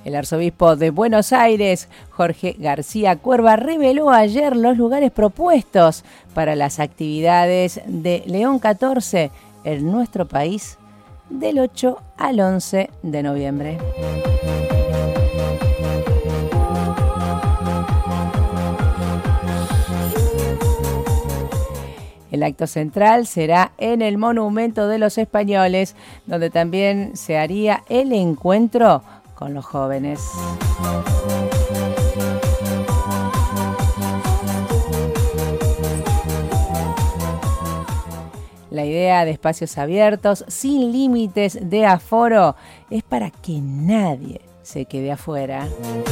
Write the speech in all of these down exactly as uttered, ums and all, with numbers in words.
El arzobispo de Buenos Aires, Jorge García Cuerva, reveló ayer los lugares propuestos para las actividades de León catorce en nuestro país del ocho al once de noviembre. El acto central será en el Monumento de los Españoles, donde también se haría el encuentro con los jóvenes. La idea de espacios abiertos, sin límites de aforo, es para que nadie se quede afuera.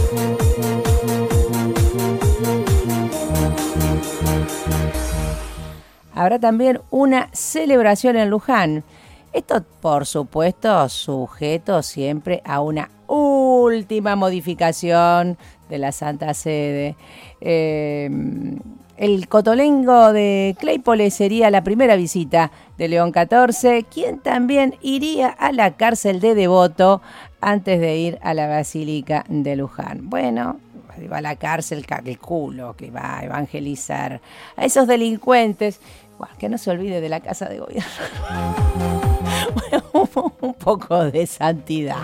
Habrá también una celebración en Luján. Esto, por supuesto, sujeto siempre a una última modificación de la Santa Sede. Eh, el cotolengo de Claypole sería la primera visita de León catorce, quien también iría a la cárcel de Devoto antes de ir a la Basílica de Luján. Bueno, va a la cárcel, el culo, que va a evangelizar a esos delincuentes. Bueno, que no se olvide de la Casa de Gobierno. Bueno, un poco de santidad.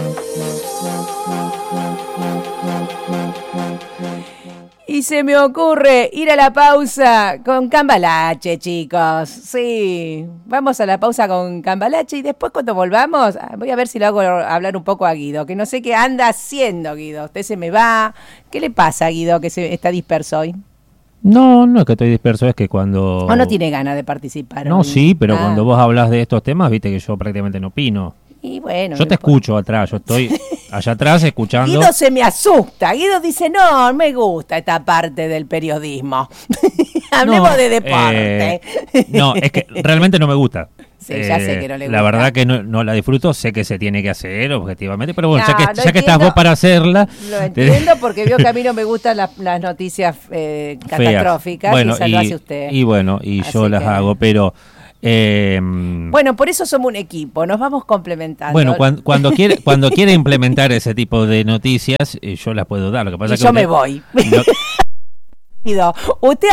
Y se me ocurre ir a la pausa con Cambalache, chicos. Sí, vamos a la pausa con Cambalache y después cuando volvamos, voy a ver si lo hago hablar un poco a Guido, que no sé qué anda haciendo, Guido. Usted se me va. ¿Qué le pasa, Guido, que se está disperso hoy? No, no es que estoy disperso, es que cuando... ¿O no tiene ganas de participar? No, hoy? sí, pero ah. cuando vos hablas de estos temas, viste que yo prácticamente no opino. Y bueno, yo te escucho atrás, yo estoy allá atrás escuchando. Guido se me asusta. Guido dice, no, me gusta esta parte del periodismo. Hablemos no, de deporte. Eh, no, es que realmente no me gusta. Sí, ya eh, sé que no le gusta. La verdad que no, no la disfruto, sé que se tiene que hacer objetivamente, pero bueno, no, ya que, ya entiendo, que estás vos para hacerla... Lo entiendo porque veo que a mí no me gustan las, las noticias eh, catastróficas. Bueno, y, y, lo hace usted. y bueno, y Así yo las que... hago, pero... Eh, bueno, por eso somos un equipo, nos vamos complementando. Bueno, cuando, cuando quiere cuando quiere implementar ese tipo de noticias, eh, yo las puedo dar. Lo que pasa y es que yo usted, me voy. Lo... usted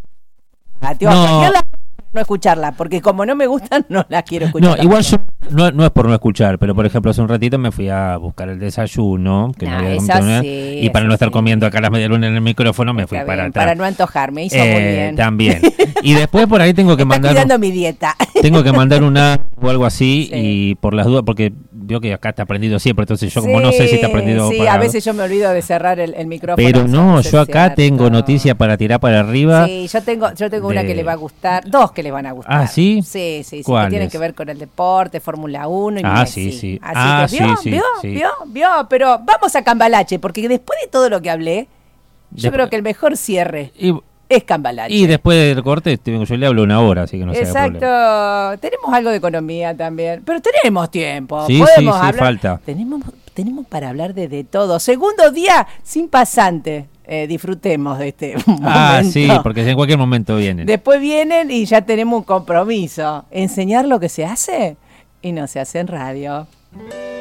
no, no escucharla, porque como no me gustan, no la quiero escuchar. No, igual yo, no, no es por no escuchar, pero por ejemplo, hace un ratito me fui a buscar el desayuno, que no, no había comido nada, sí, y para no estar sí. comiendo acá a las medialunas en el micrófono, me fui Está para bien, atrás. Para no antojarme, hizo eh, muy bien. También. Y después por ahí tengo que Está mandar... cuidando mi dieta. Tengo que mandar una o algo así, sí. Y por las dudas, porque veo que acá está prendido siempre, entonces yo como sí, no sé si está prendido... Sí, para... a veces yo me olvido de cerrar el, el micrófono. Pero no, yo acá tengo noticias para tirar para arriba. Sí, yo tengo yo tengo de... una que le va a gustar, dos que le van a gustar. ¿Ah, sí? Sí, sí, sí, que tienen que ver con el deporte, Fórmula uno y Ah, Messi. sí, sí. Así ah, que, ¿vio? sí, ¿Vio? sí, ¿Vio? ¿Vio? Pero vamos a Cambalache, porque después de todo lo que hablé, yo de... creo que el mejor cierre... Y... es Cambalache. Y después del corte, yo le hablo una hora, así que no se haga problema. Exacto. Tenemos algo de economía también. Pero tenemos tiempo. Sí, Podemos sí, sí, hablar. falta. Tenemos, tenemos para hablar de, de todo. Segundo día sin pasante. Eh, disfrutemos de este momento. Ah, sí, porque en cualquier momento vienen. Después vienen y ya tenemos un compromiso. Enseñar lo que se hace y no se hace en radio.